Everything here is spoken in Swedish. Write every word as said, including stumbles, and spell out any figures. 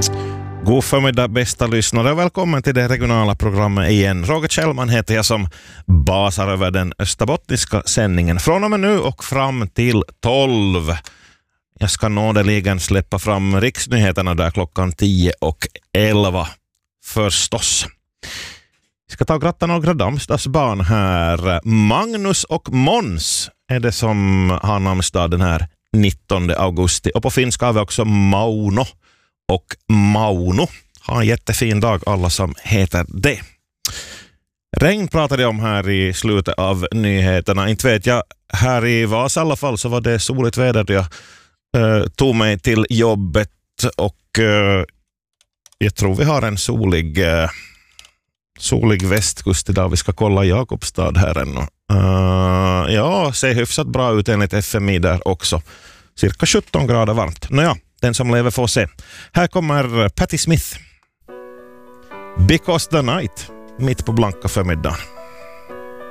God förmiddag bästa lyssnare, välkommen till det regionala programmet igen. Roger Kjellman heter jag som basar över den österbottniska sändningen från och med nu och fram till tolv. Jag ska nådeligen släppa fram riksnyheterna där klockan tio och elva förstås. Vi ska ta och gratta några namnsdagsbarn här. Magnus och Måns är det som har namnsdag den här nittonde augusti. Och på finska har vi också Mauno och Mauno. Ha en jättefin dag alla som heter det. Regn pratade jag om här i slutet av nyheterna. Inte vet jag, här i Vasa i alla fall så var det soligt väder. Jag uh, tog mig till jobbet och uh, jag tror vi har en solig... Uh, solig västkust idag. Vi ska kolla Jakobstad här ännu. Uh, ja, ser hyfsat bra ut enligt F M I där också. Cirka sjutton grader varmt. Nåja, den som lever får se. Här kommer Patti Smith. Because the night. Mitt på blanka förmiddagen.